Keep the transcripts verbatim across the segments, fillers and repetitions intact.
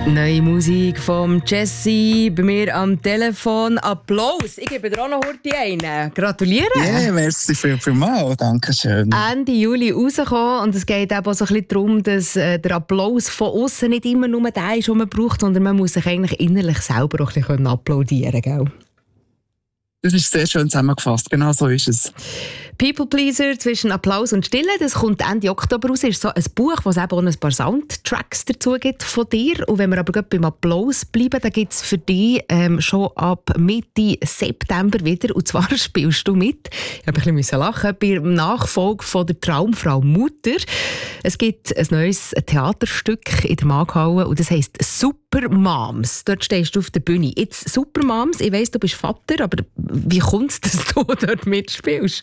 Neue Musik vom Jesse bei mir am Telefon. Applaus! Ich gebe dir auch noch heute einen. Gratuliere! Ja, yeah, merci viel, viel mal. Danke schön. Ende Juli rausgekommen und es geht eben auch so ein bisschen darum, dass äh, der Applaus von außen nicht immer nur der ist, den man braucht, sondern man muss sich eigentlich innerlich selber auch ein bisschen applaudieren, gell? Das ist sehr schön zusammengefasst. Genau so ist es. People Pleaser zwischen Applaus und Stille, das kommt Ende Oktober raus. Das ist so ein Buch, wo es eben auch ein paar Soundtracks dazu gibt von dir. Und wenn wir aber gerade beim Applaus bleiben, dann gibt es für dich ähm, schon ab Mitte September wieder. Und zwar spielst du mit, ich habe ein bisschen lachen, bei der Nachfolge von der Traumfrau Mutter. Es gibt ein neues Theaterstück in der Maghalle und das heisst Super Moms. Dort stehst du auf der Bühne. Jetzt Super Moms, ich weiss, du bist Vater, aber wie kommt es, dass du dort mitspielst?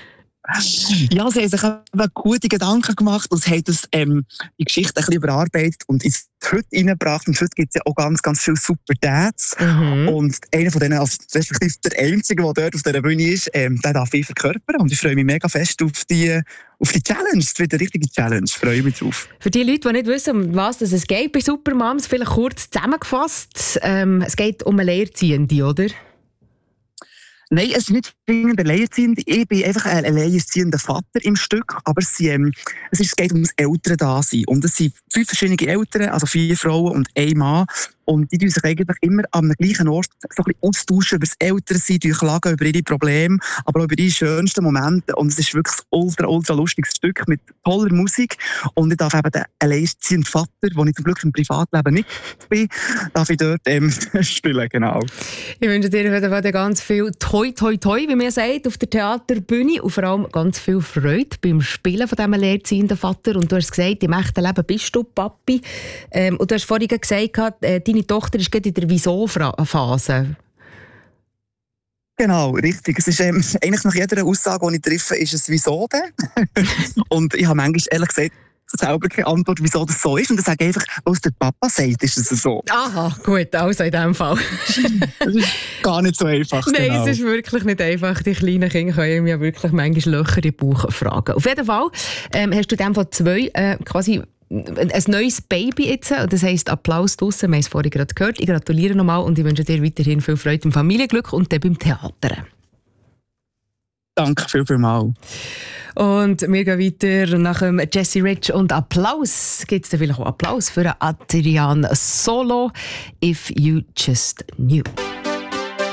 Ja, sie haben sich eben gute Gedanken gemacht und haben das, ähm, die Geschichte ein bisschen überarbeitet und ins heute reingebracht. Und heute gibt es ja auch ganz, ganz viele Super Dads. Mhm. Und einer von denen, also respektive der Einzige, der dort auf dieser Bühne ist, ähm, der darf ich verkörpern. Und ich freue mich mega fest auf die, auf die Challenge. Es wird eine richtige Challenge. Ich freue mich drauf. Für die Leute, die nicht wissen, um was es geht bei Super Moms, vielleicht kurz zusammengefasst. Ähm, es geht um eine Alleinerziehende, oder? Nein, es ist nicht zwingend alleinerziehend. Ich bin einfach ein alleinerziehender Vater im Stück. Aber es, ähm, es, ist, es geht um das Eltern-Dasein. Und es sind fünf verschiedene Eltern, also vier Frauen und ein Mann. Und die tun sich eigentlich immer am gleichen Ort so ein bisschen austauschen über das Elternsein, klagen über ihre Probleme, aber auch über ihre schönsten Momente. Und es ist wirklich ein ultra, ultra lustiges Stück mit toller Musik. Und ich darf eben den alleinerziehenden Vater, den ich zum Glück im Privatleben nicht bin, darf ich dort ähm, spielen, genau. Ich wünsche dir heute ganz viel Toi, Toi, Toi, wie man sagt, auf der Theaterbühne und vor allem ganz viel Freude beim Spielen von diesem alleinerziehenden Vater. Und du hast gesagt, im echten Leben bist du Papi. Ähm, und du hast vorhin gesagt, äh, deine Tochter ist gerade in der Wieso-Phase. Genau, richtig. Es ist ähm, eigentlich nach jeder Aussage, die ich treffe, ist es «Wieso denn?» Und ich habe manchmal, ehrlich gesagt, selber keine Antwort, wieso das so ist. Und dann sage ich einfach, was der Papa sagt, ist es so. Aha, gut, also in diesem Fall. Das ist gar nicht so einfach. Nein, genau. Es ist wirklich nicht einfach. Die kleinen Kinder können ja wirklich manchmal Löcher in den Bauch fragen. Auf jeden Fall ähm, hast du in diesem Fall zwei äh, quasi ein neues Baby jetzt, das heisst Applaus draussen, wir haben es vorhin gerade gehört. Ich gratuliere nochmal und ich wünsche dir weiterhin viel Freude im Familienglück und dann beim Theater. Danke viel, viel mal. Und wir gehen weiter nach dem Jesse Rich und Applaus. Gibt es dann vielleicht auch Applaus für Adrian Solo, «If You Just Knew».